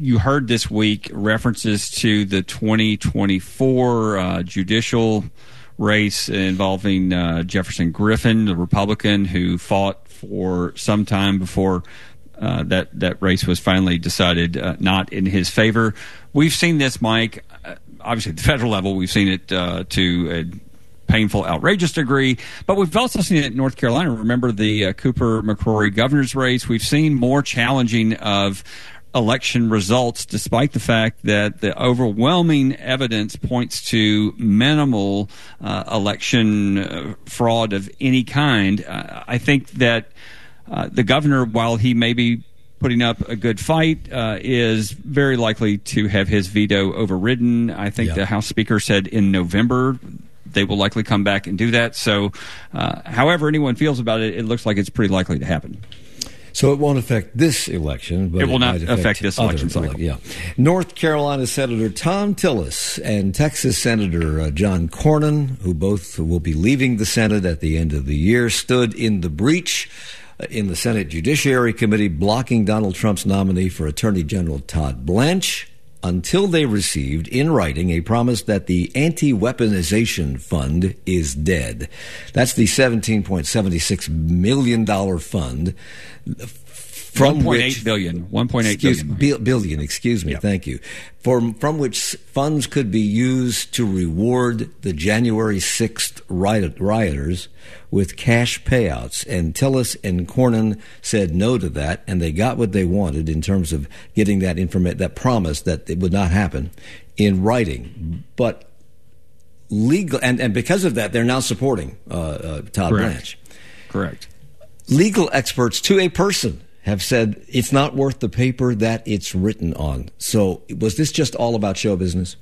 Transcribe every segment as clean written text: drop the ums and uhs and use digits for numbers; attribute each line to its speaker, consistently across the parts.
Speaker 1: You heard this week references to the 2024 judicial race involving Jefferson Griffin, the Republican who fought for some time before that race was finally decided not in his favor. We've seen this, Mike, obviously at the federal level. We've seen it to a painful, outrageous degree, but we've also seen it in North Carolina. Remember the Cooper-McCrory governor's race? We've seen more challenging of election results, despite the fact that the overwhelming evidence points to minimal election fraud of any kind. I think that the governor, while he may be putting up a good fight, is very likely to have his veto overridden. I think the House Speaker said in November they will likely come back and do that. So however anyone feels about it, it looks like it's pretty likely to happen.
Speaker 2: So it won't affect this election, but
Speaker 1: it will not affect this election cycle.
Speaker 2: Yeah. North Carolina Senator Thom Tillis and Texas Senator John Cornyn, who both will be leaving the Senate at the end of the year, stood in the breach in the Senate Judiciary Committee, blocking Donald Trump's nominee for Attorney General Todd Blanche until they received in writing a promise that the anti-weaponization fund is dead. That's the $17.76 million fund from which
Speaker 1: $1.8
Speaker 2: billion, excuse me, thank you, from which funds could be used to reward the January 6th rioters with cash payouts. And Tillis and Cornyn said no to that, and they got what they wanted in terms of getting that that promise that it would not happen in writing. But legal, and because of that, they're now supporting Todd Blanche.
Speaker 1: Correct. Legal
Speaker 2: experts, to a person, have said it's not worth the paper that it's written on. So was this just all about show business?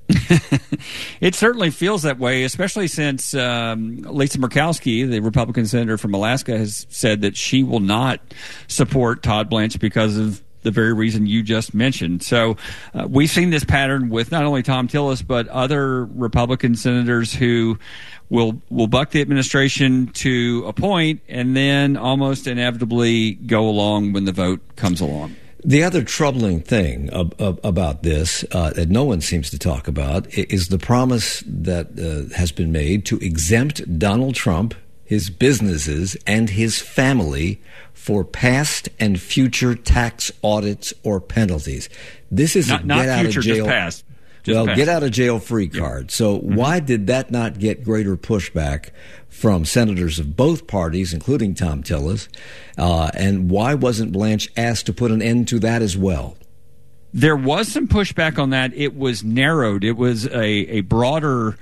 Speaker 1: It certainly feels that way, especially since Lisa Murkowski, the Republican senator from Alaska, has said that she will not support Todd Blanche because of the very reason you just mentioned. So we've seen this pattern with not only Thom Tillis, but other Republican senators who will buck the administration to a point and then almost inevitably go along when the vote comes along.
Speaker 2: The other troubling thing about this that no one seems to talk about is the promise that has been made to exempt Donald Trump, his businesses, and his family for past and future tax audits or penalties. This is
Speaker 1: not future, just past.
Speaker 2: Get out of jail free card. So why did that not get greater pushback from senators of both parties, including Thom Tillis? And why wasn't Blanche asked to put an end to that as well?
Speaker 1: There was some pushback on that. It was narrowed. It was a broader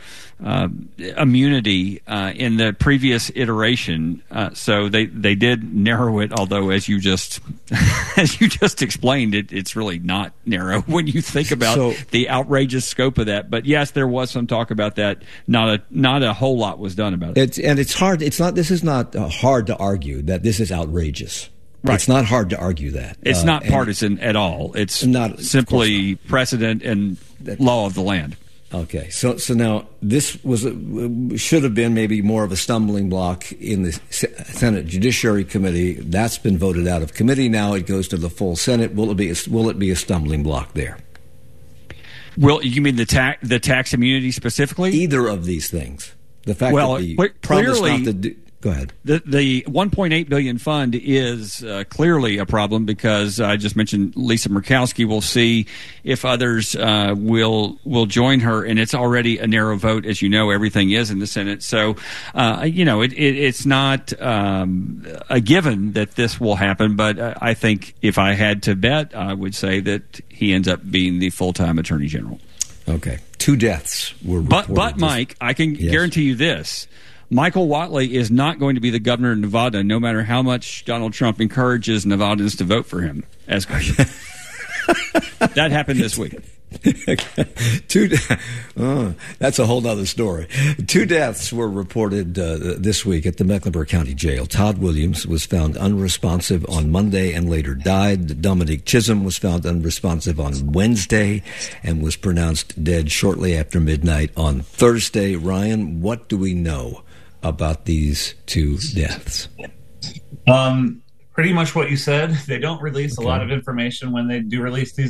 Speaker 1: immunity in the previous iteration. So they did narrow it, although as you just explained, it's really not narrow when you think about the outrageous scope of that. But yes, there was some talk about that. Not a whole lot was done about it.
Speaker 2: It's hard. This is not hard to argue that this is outrageous. Right. It's not hard to argue that.
Speaker 1: It's not partisan at all. It's not simply precedent and law of the land.
Speaker 2: Okay, so now this should have been maybe more of a stumbling block in the Senate Judiciary Committee. That's been voted out of committee. Now it goes to the full Senate. Will it be a stumbling block there?
Speaker 1: Well, you mean the tax immunity specifically?
Speaker 2: Either of these things. The fact that the promise not to do. Go ahead.
Speaker 1: The $1.8 billion fund is clearly a problem because I just mentioned Lisa Murkowski. We'll see if others will join her, and it's already a narrow vote, as you know. Everything is in the Senate, so it's not a given that this will happen. But I think if I had to bet, I would say that he ends up being the full-time Attorney General.
Speaker 2: Okay, 2 deaths were reported.
Speaker 1: But Mike, I can guarantee you this. Michael Whatley is not going to be the governor of Nevada, no matter how much Donald Trump encourages Nevadans to vote for him as governor. That happened this week.
Speaker 2: That's a whole other story. 2 deaths were reported this week at the Mecklenburg County Jail. Todd Williams was found unresponsive on Monday and later died. Dominic Chisholm was found unresponsive on Wednesday and was pronounced dead shortly after midnight on Thursday. Ryan, what do we know about these 2 deaths?
Speaker 3: Pretty much what you said. They don't release a lot of information when they do release these